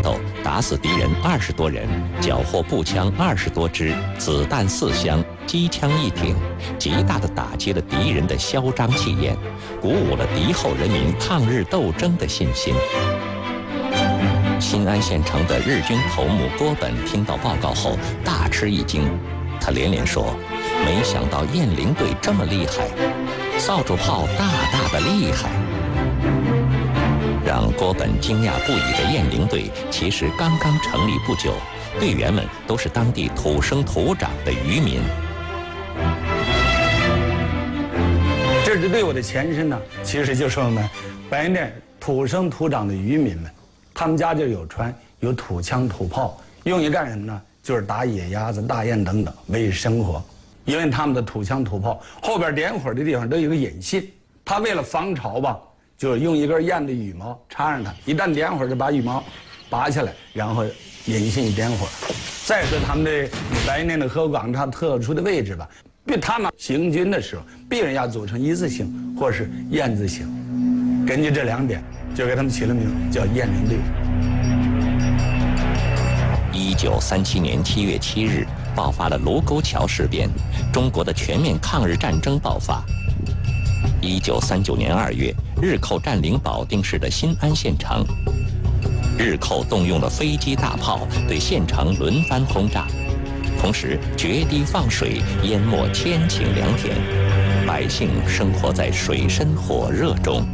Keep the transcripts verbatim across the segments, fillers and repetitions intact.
斗，打死敌人二十多人，缴获步枪二十多支，子弹四箱，机枪一挺，极大地打击了敌人的嚣张气焰，鼓舞了敌后人民抗日斗争的信心。新安县城的日军头目郭本听到报告后大吃一惊，他连连说：“没想到雁翎队这么厉害，扫帚炮大大的厉害。”让郭本惊讶不已的雁翎队其实刚刚成立不久，队员们都是当地土生土长的渔民。 这支队伍的前身呢，其实就是我们白洋淀土生土长的渔民们，他们家就有船，有土枪土炮，用于干什么呢？就是打野鸭子、大雁等等，为生活。因为他们的土枪土炮后边点火的地方都有一个引信，他为了防潮吧，就是用一根雁的羽毛插上它，一旦点火就把羽毛拔下来，然后引信一点火。再说他们的白洋淀的河广它特殊的位置吧，对他们行军的时候必然要组成一字形或是雁字形，根据这两点，就给他们起了名叫雁翎队。 一九三七年七月七日，爆发了卢沟桥事变，中国的全面抗日战争爆发。一九三九年二月，日寇占领保定市的新安县城，日寇动用了飞机大炮对县城轮番轰炸，同时决堤放水，淹没千顷良田，百姓生活在水深火热中。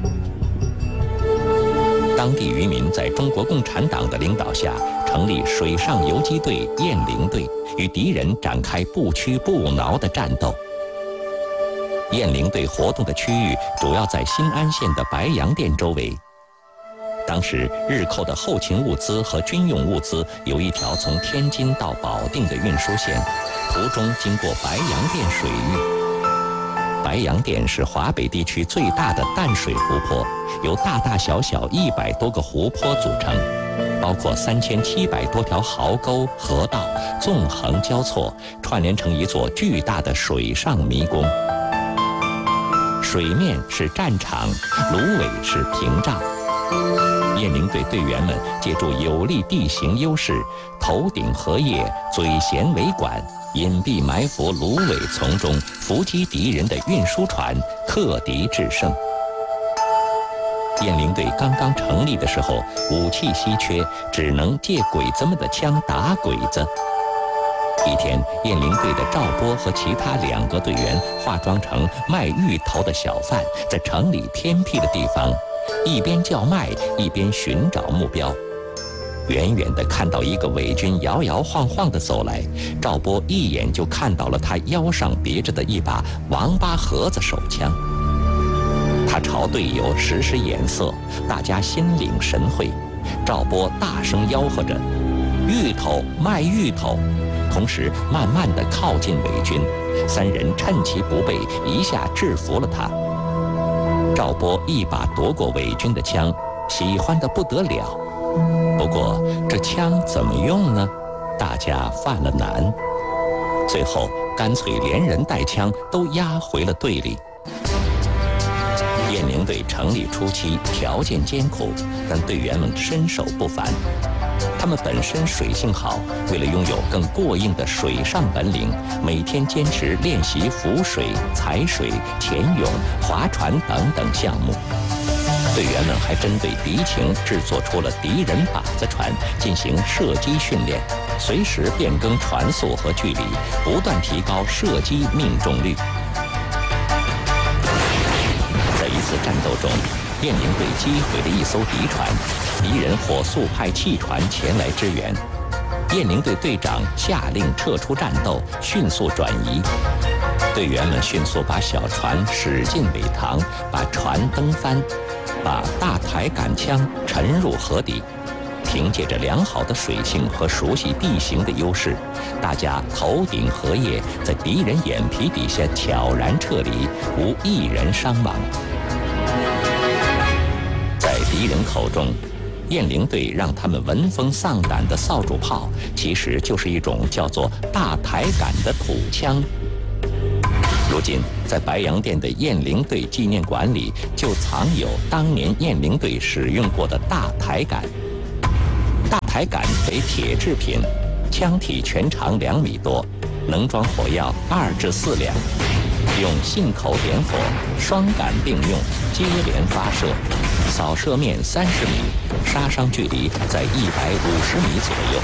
当地渔民在中国共产党的领导下，成立水上游击队雁翎队，与敌人展开不屈不挠的战斗。雁翎队活动的区域主要在新安县的白洋淀周围。当时日寇的后勤物资和军用物资有一条从天津到保定的运输线，途中经过白洋淀水域。白洋淀是华北地区最大的淡水湖泊，由大大小小一百多个湖泊组成，包括三千七百多条壕沟、河道，纵横交错，串联成一座巨大的水上迷宫。水面是战场，芦苇是屏障。雁翎队队员们借助有利地形优势，头顶荷叶，嘴衔尾管，隐蔽埋伏芦苇丛中，伏击敌人的运输船，克敌制胜。雁翎队刚刚成立的时候，武器稀缺，只能借鬼子们的枪打鬼子。一天，雁翎队的赵波和其他两个队员化妆成卖芋头的小贩，在城里偏僻的地方，一边叫卖，一边寻找目标。远远地看到一个伪军摇摇晃晃地走来，赵波一眼就看到了他腰上别着的一把王八盒子手枪。他朝队友使使眼色，大家心领神会。赵波大声吆喝着：“芋头，卖芋头！”同时慢慢地靠近伪军，三人趁其不备，一下制服了他。赵波一把夺过伪军的枪，喜欢得不得了。不过这枪怎么用呢？大家犯了难，最后干脆连人带枪都押回了队里。雁翎队成立初期条件艰苦，但队员们身手不凡。他们本身水性好，为了拥有更过硬的水上本领，每天坚持练习浮水、踩水、潜泳、划船等等项目。队员们还针对敌情制作出了敌人靶子船，进行射击训练，随时变更船速和距离，不断提高射击命中率。在一次战斗中，雁翎队击毁了一艘敌船，敌人火速派汽船前来支援。雁翎队队长下令撤出战斗，迅速转移。队员们迅速把小船驶进尾塘，把船蹬翻，把大抬杆枪沉入河底。凭借着良好的水性和熟悉地形的优势，大家头顶荷叶，在敌人眼皮底下悄然撤离，无一人伤亡。在敌人口中，雁翎队让他们闻风丧胆的扫帚炮，其实就是一种叫做大抬杆的土枪。如今，在白洋淀的雁翎队纪念馆里，就藏有当年雁翎队使用过的大抬杆。大台杆为铁制品，枪体全长两米多，能装火药二至四两，用信口点火，双杆并用，接连发射，扫射面三十米，杀伤距离在一百五十米左右。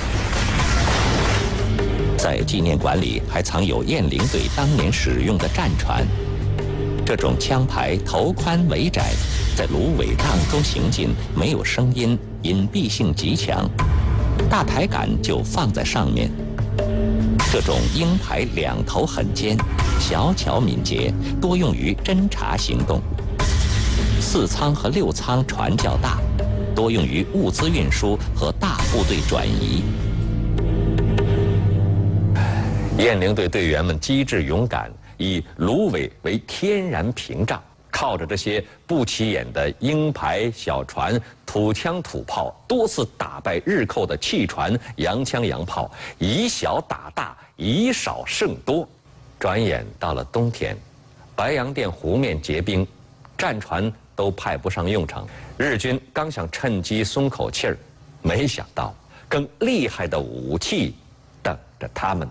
在纪念馆里还藏有雁翎队当年使用的战船。这种枪牌头宽尾窄，在芦苇帐中行进，没有声音，隐蔽性极强。大台杆就放在上面。这种鹰牌两头很尖，小巧敏捷，多用于侦察行动。四舱和六舱船较大，多用于物资运输和大部队转移。雁翎队队员们机智勇敢，以芦苇为天然屏障，靠着这些不起眼的鹰排小船、土枪土炮，多次打败日寇的汽船、洋枪洋炮，以小打大，以少胜多。转眼到了冬天，白洋淀湖面结冰，战船都派不上用场。日军刚想趁机松口气儿，没想到更厉害的武器等着他们呢。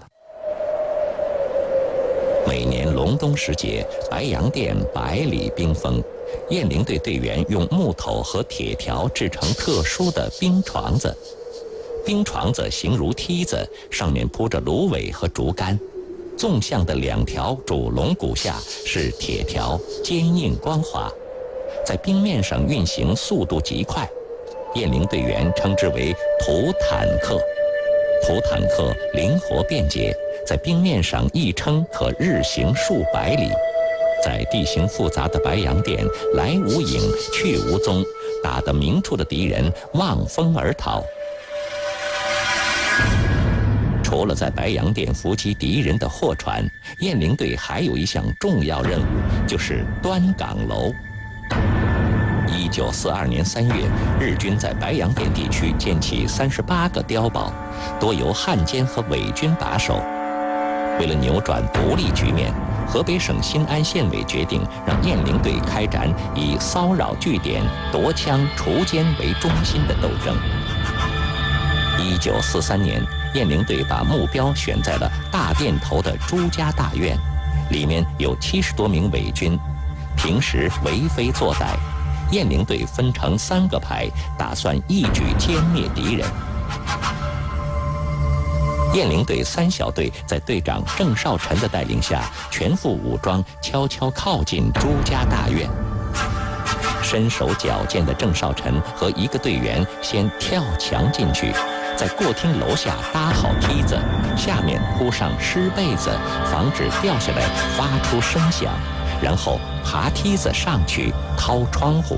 每年隆冬时节，白洋淀百里冰封，雁翎队队员用木头和铁条制成特殊的冰床子。冰床子形如梯子，上面铺着芦苇和竹竿，纵向的两条主龙骨下是铁条，坚硬光滑，在冰面上运行速度极快。雁翎队员称之为土坦克。土坦克灵活便捷，在冰面上一撑可日行数百里，在地形复杂的白洋淀来无影去无踪，打得明处的敌人望风而逃。除了在白洋淀伏击敌人的货船，雁翎队还有一项重要任务，就是端岗楼。一九四二年三月，日军在白洋淀地区建起三十八个碉堡，多由汉奸和伪军把守。为了扭转不利局面，河北省新安县委决定让雁翎队开展以骚扰据点、夺枪、除奸为中心的斗争。一九四三年，雁翎队把目标选在了大店头的朱家大院，里面有七十多名伪军，平时为非作歹。雁翎队分成三个排，打算一举歼灭敌人。雁翎队三小队在队长郑少臣的带领下，全副武装，悄悄靠近朱家大院。身手矫健的郑少臣和一个队员先跳墙进去，在过厅楼下搭好梯子，下面铺上湿被子，防止掉下来发出声响，然后爬梯子上去掏窗户。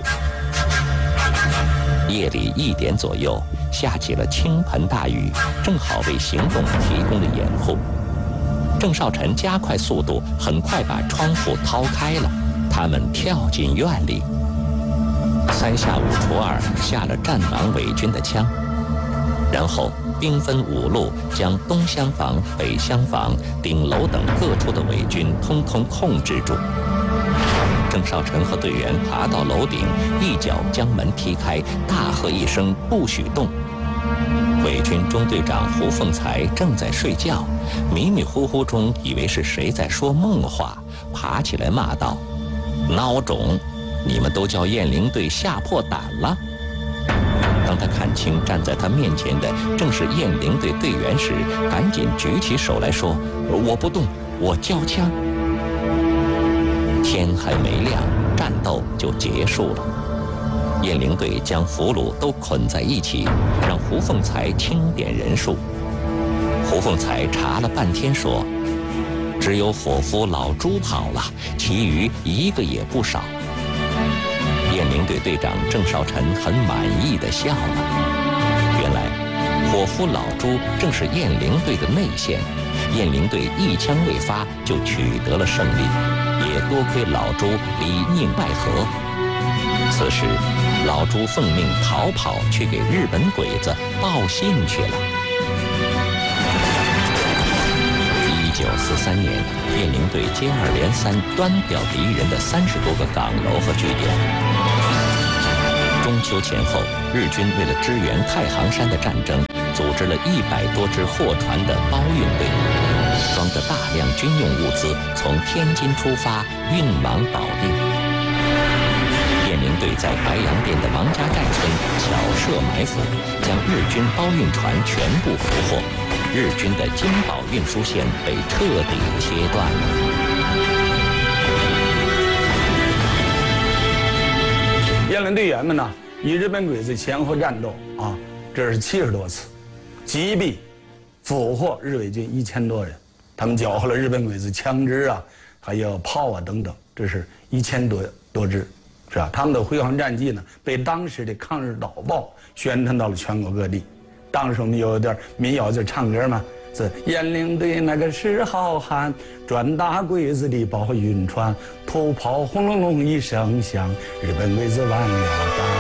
夜里一点左右，下起了倾盆大雨，正好为行动提供了掩护。郑少臣加快速度，很快把窗户掏开了，他们跳进院里。三下五除二下了战亡伪军的枪，然后兵分五路，将东厢房、北厢房、顶楼等各处的伪军通通控制住。郑少臣和队员爬到楼顶，一脚将门踢开，大喝一声“不许动”。伪军中队长胡凤才正在睡觉，迷迷糊糊中以为是谁在说梦话，爬起来骂道：“孬种！你们都叫雁翎队吓破胆了！”当他看清站在他面前的正是雁翎队队员时，赶紧举起手来说：“我不动，我交枪。”天还没亮，战斗就结束了。雁翎队将俘虏都捆在一起，让胡凤才清点人数。胡凤才查了半天说：“只有伙夫老朱跑了，其余一个也不少。”雁翎队队长郑少臣很满意地笑了。原来，伙夫老朱正是雁翎队的内线，雁翎队一枪未发就取得了胜利，也多亏老朱里应外合。此时，老朱奉命逃跑去给日本鬼子报信去了。一九四三年，雁翎队接二连三端掉敌人的三十多个岗楼和据点。中秋前后，日军为了支援太行山的战争， 组织了一百多支货船的包运队，装着大量军用物资，从天津出发，运往保定。雁翎队在白洋淀的王家寨村巧设埋伏，将日军包运船全部俘获，日军的京宝运输线被彻底切断了。 雁翎队员们呢，与日本鬼子前后战斗啊，这是七十多次，击毙、俘获日伪军一千多人。他们缴获了日本鬼子枪支啊，还有炮啊等等，这是一千多多支，是吧？他们的辉煌战绩呢，被当时的《抗日导报》宣传到了全国各地。当时我们有一段民谣就唱歌嘛，是雁翎队那个是好汉，专打鬼子的包运船，土炮轰隆隆一声响，日本鬼子完了战。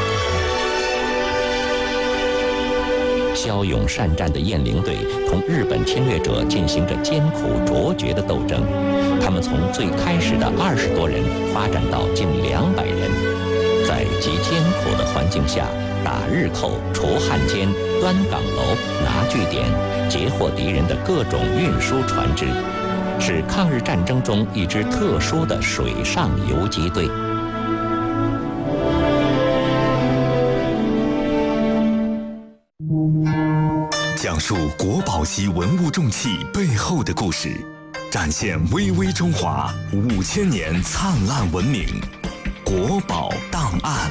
骁勇善战的雁翎队同日本侵略者进行着艰苦卓绝的斗争，他们从最开始的二十多人发展到近两百人，在极艰苦的环境下，打日寇、除汉奸、端岗楼、拿据点，截获敌人的各种运输船只，是抗日战争中一支特殊的水上游击队。 讲述国宝级文物重器背后的故事，展现巍巍中华五千年灿烂文明。国宝档案。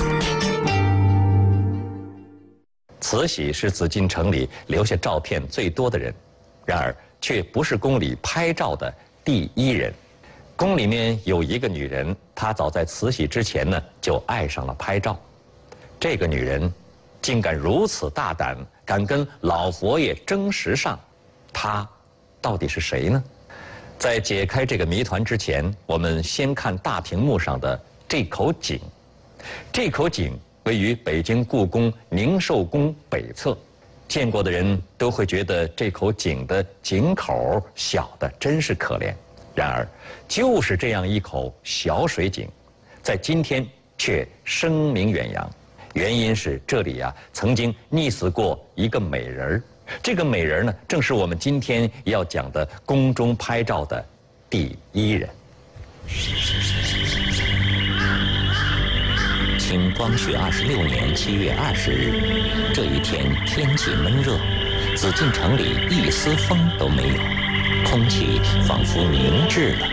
慈禧是紫禁城里留下照片最多的人，然而却不是宫里拍照的第一人。宫里面有一个女人，她早在慈禧之前呢就爱上了拍照。这个女人竟敢如此大胆，敢跟老佛爷争时尚，她到底是谁呢？在解开这个谜团之前，我们先看大屏幕上的这口井。这口井位于北京故宫宁寿宫北侧，见过的人都会觉得这口井的井口小的真是可怜。然而，就是这样一口小水井，在今天却声名远扬。原因是这里啊曾经溺死过一个美人儿，这个美人呢正是我们今天要讲的宫中拍照的第一人。清光绪二十六年七月二十日，这一天天气闷热，紫禁城里一丝风都没有，空气仿佛凝滞了。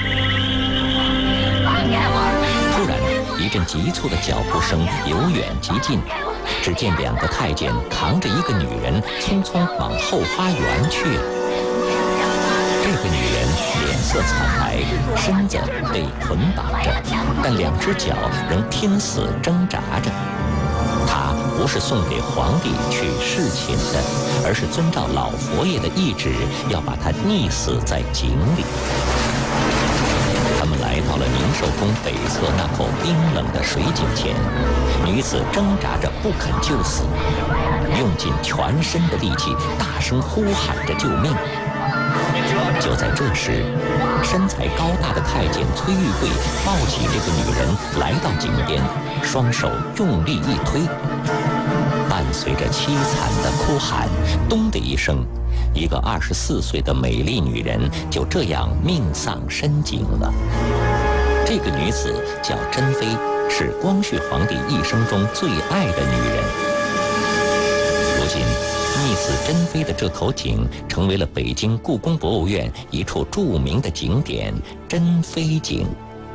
突然，一阵急促的脚步声由远及近，只见两个太监扛着一个女人，匆匆往后花园去了。这个女人脸色惨白，身子被捆绑着，但两只脚仍拼死挣扎着。她不是送给皇帝去侍寝的，而是遵照老佛爷的懿旨，要把她溺死在井里。他们来到了宁寿宫北侧那口冰冷的水井前，女子挣扎着不肯就死，用尽全身的力气，大声呼喊着救命。就在这时，身材高大的太监崔玉贵抱起这个女人来到井边，双手用力一推，伴随着凄惨的哭喊，咚的一声，一个二十四岁的美丽女人就这样命丧深井了。这个女子叫珍妃，是光绪皇帝一生中最爱的女人。如今溺死珍妃的这口井成为了北京故宫博物院一处著名的景点——珍妃井。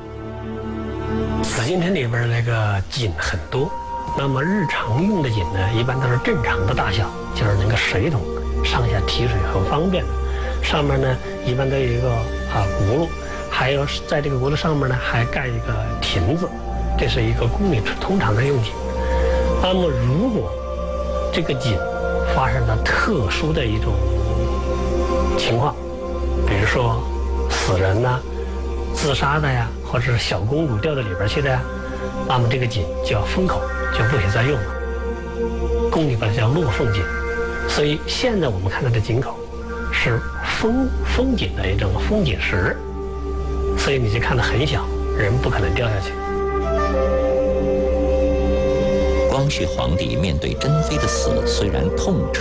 紫禁城里边那个井很多，那么日常用的井呢，一般都是正常的大小，就是那个水桶上下提水很方便的。上面呢，一般都有一个啊轱辘，还有在这个轱辘上面呢还盖一个亭子，这是一个宫里通常的用井。那么如果这个井发生了特殊的一种情况，比如说死人呐、啊、自杀的呀，或者是小公主掉到里边去的呀，那么这个井就要封口，就不可以再用了。宫里边叫落凤井，所以现在我们看到的井口是封封井的一种封井石，所以你就看得很小，人不可能掉下去。 光绪皇帝面对珍妃的死，虽然痛彻